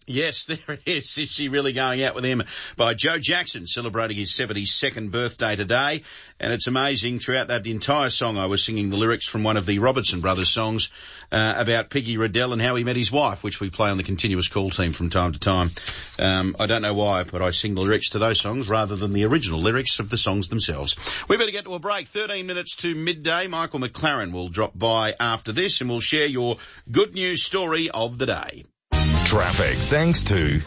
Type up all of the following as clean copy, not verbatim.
Yes, there it is. Is She Really Going Out With Him by Joe Jackson, celebrating his 72nd birthday today. And it's amazing, throughout that entire song I was singing the lyrics from one of the Robertson Brothers songs about Piggy Riddell and how he met his wife, which we play on the continuous call team from time to time. I don't know why, but I sing the lyrics to those songs rather than the original lyrics of the songs themselves. We better get to a break. 13 minutes to midday. Michael McLaren will drop by after this and we'll share your good news story of the day. Traffic thanks to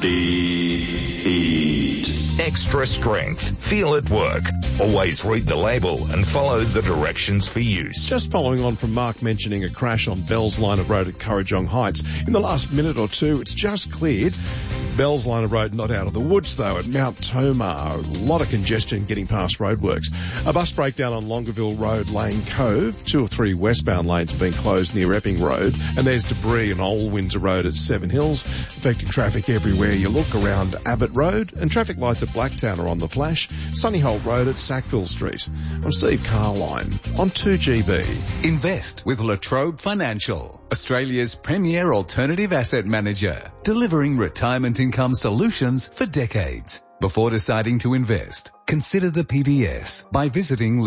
Eat Extra Strength. Feel it work. Always read the label and follow the directions for use. Just following on from Mark mentioning a crash on Bell's Line of Road at Currajong Heights. In the last minute or two, it's just cleared. Bell's Line of Road not out of the woods though, at Mount Tomar. A lot of congestion getting past roadworks. A bus breakdown on Longueville Road, Lane Cove. 2 or 3 westbound lanes have been closed near Epping Road. And there's debris on Old Windsor Road at Seven Hills, affecting traffic everywhere you look around Abbott Road, and traffic lights at Blacktown are on the flash. Sunnyholt Road at Sackville Street. I'm Steve Carline on 2GB. Invest with La Trobe Financial, Australia's premier alternative asset manager, delivering retirement income solutions for decades. Before deciding to invest, consider the PBS by visiting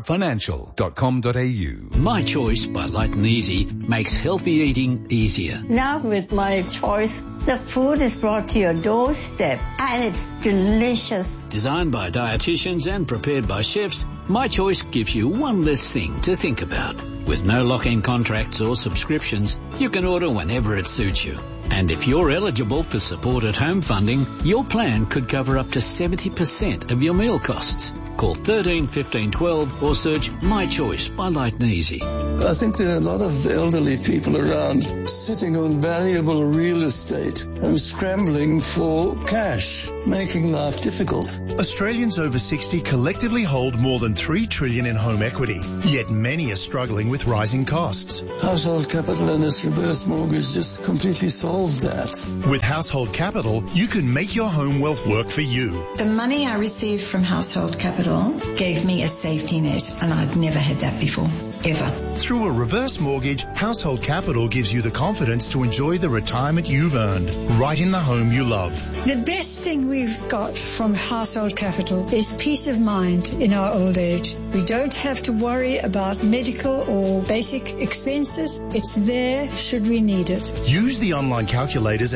latrobefinancial.com.au. My Choice by Light and Easy makes healthy eating easier. Now with My Choice, the food is brought to your doorstep and it's delicious. Designed by dietitians and prepared by chefs, My Choice gives you one less thing to think about. With no lock-in contracts or subscriptions, you can order whenever it suits you. And if you're eligible for support at home funding, your plan could cover up to 70% of your meal costs. Call 13 15 12 or search My Choice by Light and Easy. I think there are a lot of elderly people around sitting on valuable real estate and scrambling for cash, making life difficult. Australians over 60 collectively hold more than $3 trillion in home equity, yet many are struggling with rising costs. Household Capital and its reverse mortgage just completely solved that. With Household Capital, you can make your home wealth work for you. The money I received from Household Capital gave me a safety net, and I'd never had that before, ever. Through a reverse mortgage, Household Capital gives you the confidence to enjoy the retirement you've earned, right in the home you love. The best thing we've got from Household Capital is peace of mind in our old age. We don't have to worry about medical or basic expenses. It's there should we need it. Use the online calculators at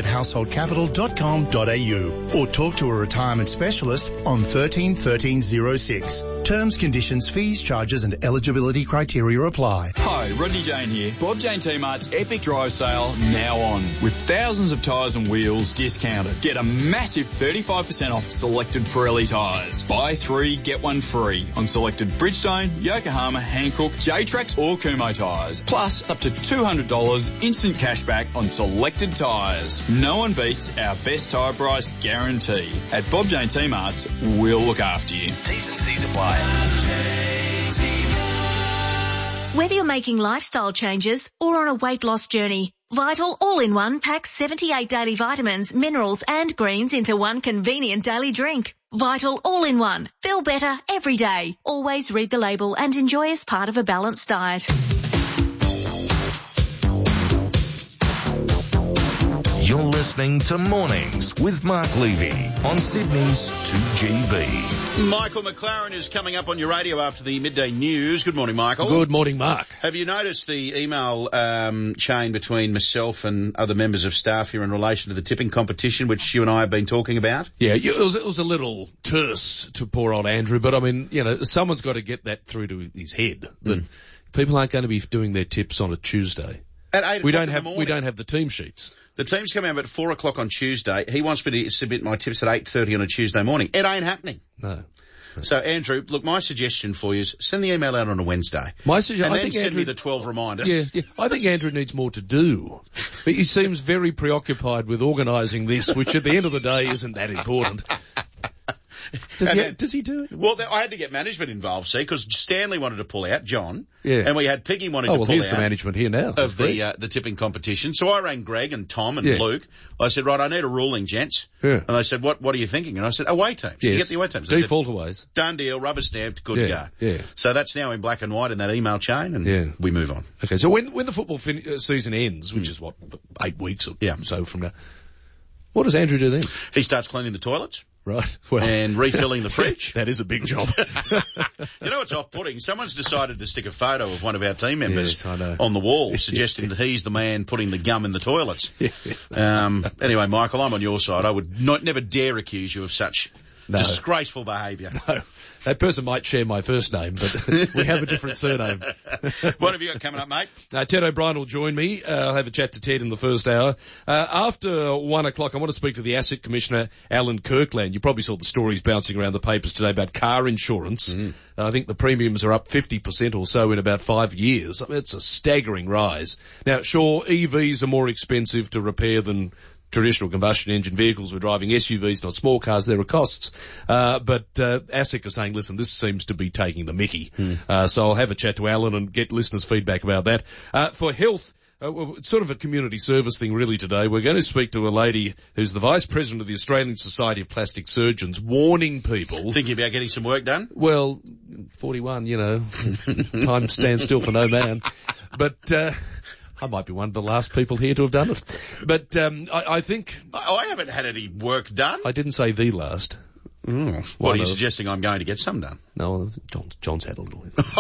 householdcapital.com.au or talk to a retirement specialist on 13 13 06. Terms, conditions, fees, charges and eligibility criteria apply. Hi, Rodney Jane here. Bob Jane T-Mart's Epic Drive Sale now on, with thousands of tyres and wheels discounted. Get a massive 35% off selected Pirelli tyres. Buy 3, get 1 free on selected Bridgestone, Yokohama, Hankook, J-Trax or Kumho tyres. Plus up to $200 instant cashback on selected tyres. No one beats our best tyre price guarantee. At Bob Jane T-Mart's, we'll look after you. T's and C's apply. Whether you're making lifestyle changes or on a weight loss journey, Vital All-in-One packs 78 daily vitamins, minerals and greens into one convenient daily drink. Vital All-in-One. Feel better every day. Always read the label and enjoy as part of a balanced diet. You're listening to Mornings with Mark Levy on Sydney's 2GB. Michael McLaren is coming up on your radio after the midday news. Good morning, Michael. Good morning, Mark. Have you noticed the email chain between myself and other members of staff here in relation to the tipping competition, which you and I have been talking about? Yeah, it was a little terse to poor old Andrew, but I mean, you know, someone's got to get that through to his head that people aren't going to be doing their tips on a Tuesday. At 8 we o'clock don't have we don't have the team sheets. The teams come out at 4 o'clock on Tuesday. He wants me to submit my tips at 8:30 on a Tuesday morning. It ain't happening. No. So, Andrew, look, my suggestion for you is send the email out on a Wednesday. And then send Andrew, me the 12 reminders. Yeah. I think Andrew needs more to do. But he seems very preoccupied with organising this, which at the end of the day isn't that important. Does he do it? Well, I had to get management involved, see, because Stanley wanted to pull out, John. Yeah. And we had Piggy wanting to pull out. Here's the management here now. Of the tipping competition. So I rang Greg and Tom and Luke. I said, right, I need a ruling, gents. Yeah. And they said, what are you thinking? And I said, away teams. Yes. You get the away teams. Default aways. Done deal, rubber stamped, good to go. Yeah. So that's now in black and white in that email chain, and we move on. Okay, so when the football season ends, which is 8 weeks or so from now, What does Andrew do then? He starts cleaning the toilets. Right. Well, and refilling the fridge. That is a big job. You know what's off-putting? Someone's decided to stick a photo of one of our team members on the wall, suggesting that he's the man putting the gum in the toilets. Anyway, Michael, I'm on your side. I would never dare accuse you of such disgraceful behaviour. No. That person might share my first name, but we have a different surname. What have you got coming up, mate? Ted O'Brien will join me. I'll have a chat to Ted in the first hour. After 1 o'clock, I want to speak to the Asset Commissioner, Alan Kirkland. You probably saw the stories bouncing around the papers today about car insurance. I think the premiums are up 50% or so in about 5 years. I mean, it's a staggering rise. Now, sure, EVs are more expensive to repair than traditional combustion engine vehicles. We're driving SUVs, not small cars. There are costs. But ASIC are saying, listen, this seems to be taking the mickey. So I'll have a chat to Alan and get listeners' feedback about that. For health, it's sort of a community service thing really today. We're going to speak to a lady who's the Vice President of the Australian Society of Plastic Surgeons, warning people. Thinking about getting some work done? Well, 41, you know, time stands still for no man. But I might be one of the last people here to have done it. But I think... I haven't had any work done. I didn't say the last. What are you suggesting I'm going to get some done? No, John's had a little.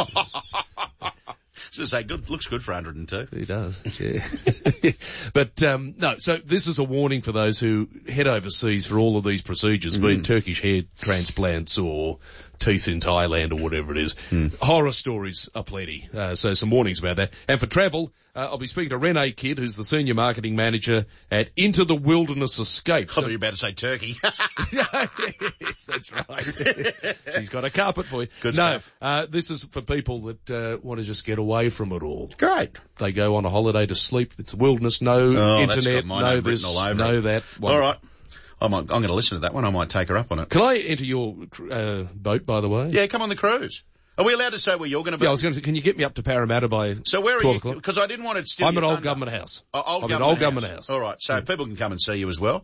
So say, looks good for 102. He does, yeah. But, no, so this is a warning for those who head overseas for all of these procedures, be it Turkish hair transplants or teeth in Thailand or whatever it is. Horror stories are plenty, so some warnings about that. And for travel, I'll be speaking to Renee Kidd, who's the Senior Marketing Manager at Into the Wilderness Escape. I thought you were about to say Turkey. Yes, that's right. She's got a carpet for you. Good stuff. This is for people that want to just get away from it all. Great. They go on a holiday to sleep. It's wilderness, no internet, no this, no that. All right. I'm going to listen to that one. I might take her up on it. Can I enter your boat, by the way? Yeah, come on the cruise. Are we allowed to say where you're going to be? Yeah, I was going to say, can you get me up to Parramatta by So where are 12 you? o'clock? Because I didn't want to steal I'm your at Old thunder. Government House. Old Government House. All right, so people can come and see you as well.